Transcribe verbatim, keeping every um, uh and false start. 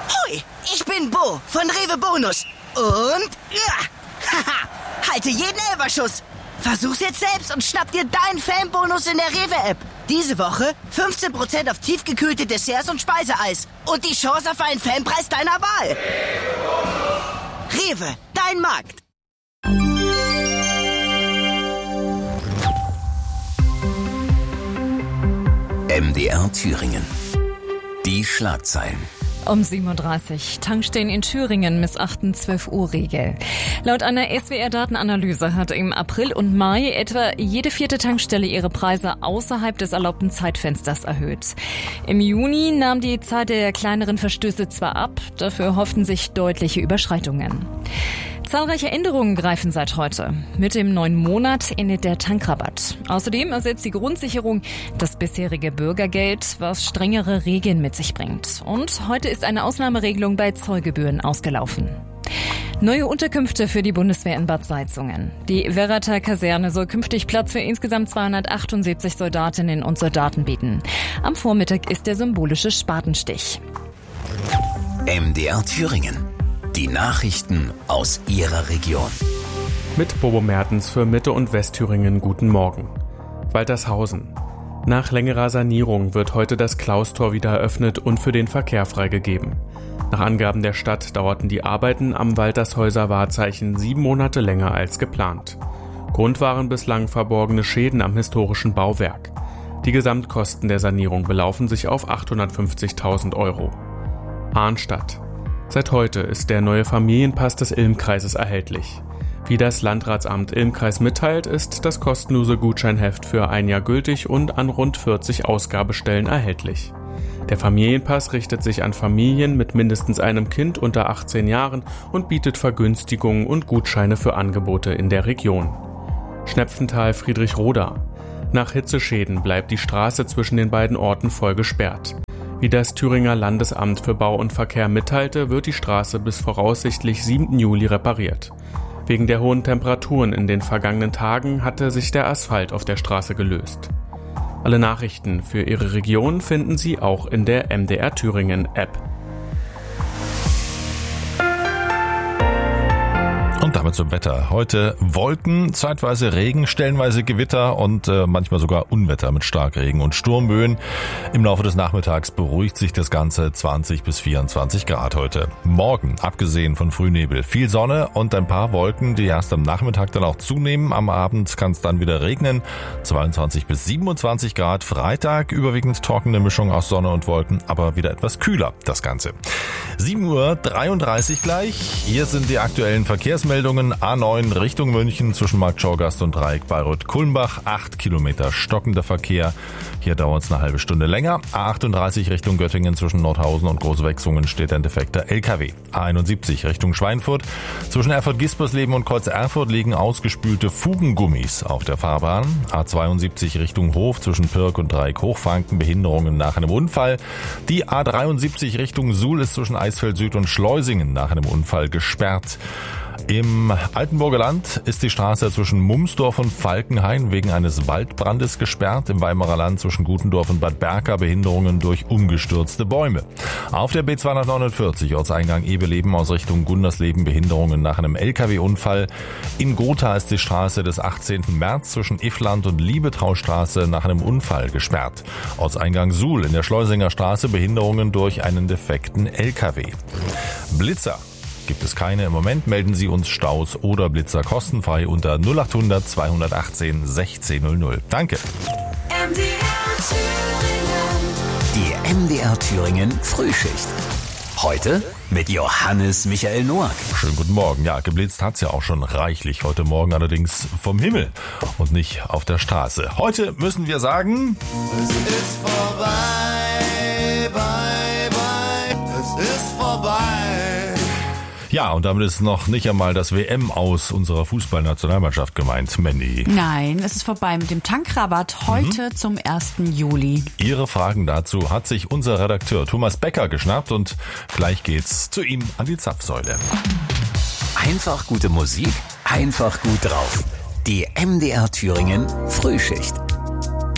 Hui, ich bin Bo von Rewe Bonus. Und, ja, haha, halte jeden Elferschuss. Versuch's jetzt selbst und schnapp dir deinen Fanbonus in der Rewe-App. Diese Woche fünfzehn Prozent auf tiefgekühlte Desserts und Speiseeis. Und die Chance auf einen Fanpreis deiner Wahl. Rewe, dein Markt. M D R Thüringen. Die Schlagzeilen. Um sieben Uhr dreißig. Tankstellen in Thüringen missachten zwölf Uhr Regel. Laut einer S W R-Datenanalyse hatte im April und Mai etwa jede vierte Tankstelle ihre Preise außerhalb des erlaubten Zeitfensters erhöht. Im Juni nahm die Zahl der kleineren Verstöße zwar ab, dafür hofften sich deutliche Überschreitungen. Zahlreiche Änderungen greifen seit heute. Mit dem neuen Monat endet der Tankrabatt. Außerdem ersetzt die Grundsicherung das bisherige Bürgergeld, was strengere Regeln mit sich bringt. Und heute ist eine Ausnahmeregelung bei Zollgebühren ausgelaufen. Neue Unterkünfte für die Bundeswehr in Bad Salzungen. Die Werrater-Kaserne soll künftig Platz für insgesamt zweihundertachtundsiebzig Soldatinnen und Soldaten bieten. Am Vormittag ist der symbolische Spatenstich. M D R Thüringen. Die Nachrichten aus Ihrer Region. Mit Bobo Mertens für Mitte- und Westthüringen guten Morgen. Waltershausen. Nach längerer Sanierung wird heute das Klaustor wieder eröffnet und für den Verkehr freigegeben. Nach Angaben der Stadt dauerten die Arbeiten am Waltershäuser Wahrzeichen sieben Monate länger als geplant. Grund waren bislang verborgene Schäden am historischen Bauwerk. Die Gesamtkosten der Sanierung belaufen sich auf achthundertfünfzigtausend Euro. Arnstadt. Seit heute ist der neue Familienpass des Ilm-Kreises erhältlich. Wie das Landratsamt Ilm-Kreis mitteilt, ist das kostenlose Gutscheinheft für ein Jahr gültig und an rund vierzig Ausgabestellen erhältlich. Der Familienpass richtet sich an Familien mit mindestens einem Kind unter achtzehn Jahren und bietet Vergünstigungen und Gutscheine für Angebote in der Region. Schnepfenthal-Friedrichroda. Nach Hitzeschäden bleibt die Straße zwischen den beiden Orten voll gesperrt. Wie das Thüringer Landesamt für Bau und Verkehr mitteilte, wird die Straße bis voraussichtlich siebten Juli repariert. Wegen der hohen Temperaturen in den vergangenen Tagen hatte sich der Asphalt auf der Straße gelöst. Alle Nachrichten für Ihre Region finden Sie auch in der M D R Thüringen App. Und damit zum Wetter. Heute Wolken, zeitweise Regen, stellenweise Gewitter und äh, manchmal sogar Unwetter mit Starkregen und Sturmböen. Im Laufe des Nachmittags beruhigt sich das Ganze, zwanzig bis vierundzwanzig Grad heute. Morgen, abgesehen von Frühnebel, viel Sonne und ein paar Wolken, die erst am Nachmittag dann auch zunehmen. Am Abend kann es dann wieder regnen, zweiundzwanzig bis siebenundzwanzig Grad. Freitag überwiegend trockene Mischung aus Sonne und Wolken, aber wieder etwas kühler das Ganze. sieben Uhr dreiunddreißig gleich. Hier sind die aktuellen Verkehrsmeldungen. A neun Richtung München zwischen Marktschaugasst und Dreieck Bayreuth-Kulmbach. acht Kilometer stockender Verkehr. Hier dauert es eine halbe Stunde länger. A achtunddreißig Richtung Göttingen zwischen Nordhausen und Großwechsungen steht ein defekter L K W. A einundsiebzig Richtung Schweinfurt. Zwischen Erfurt-Gispersleben und Kreuz Erfurt liegen ausgespülte Fugengummis auf der Fahrbahn. A zweiundsiebzig Richtung Hof zwischen Pirk und Dreieck Hochfranken. Behinderungen nach einem Unfall. Die A dreiundsiebzig Richtung Suhl ist zwischen Eisfeld Süd und Schleusingen nach einem Unfall gesperrt. Im Altenburger Land ist die Straße zwischen Mumsdorf und Falkenhain wegen eines Waldbrandes gesperrt. Im Weimarer Land zwischen Gutendorf und Bad Berka Behinderungen durch umgestürzte Bäume. Auf der B zweihundertneunundvierzig Ortseingang Ebeleben aus Richtung Gundersleben Behinderungen nach einem L K W-Unfall. In Gotha ist die Straße des achtzehnten März zwischen Iffland und Liebetraustraße nach einem Unfall gesperrt. Ortseingang Suhl in der Schleusinger Straße Behinderungen durch einen defekten L K W. Blitzer gibt es keine. Im Moment melden Sie uns Staus oder Blitzer kostenfrei unter null achthundert zweihundertachtzehn sechzehn null null. Danke. M D R Thüringen. Die M D R Thüringen Frühschicht. Heute mit Johannes Michael Noack. Schönen guten Morgen. Ja, geblitzt hat's ja auch schon reichlich. Heute Morgen allerdings vom Himmel und nicht auf der Straße. Heute müssen wir sagen: Es ist vorbei, bye, bye. Es ist vorbei. Ja, und damit ist noch nicht einmal das W M aus unserer Fußballnationalmannschaft gemeint, Mandy. Nein, es ist vorbei mit dem Tankrabatt heute mhm. zum ersten Juli. Ihre Fragen dazu hat sich unser Redakteur Thomas Becker geschnappt und gleich geht's zu ihm an die Zapfsäule. Einfach gute Musik, einfach gut drauf. Die M D R Thüringen Frühschicht.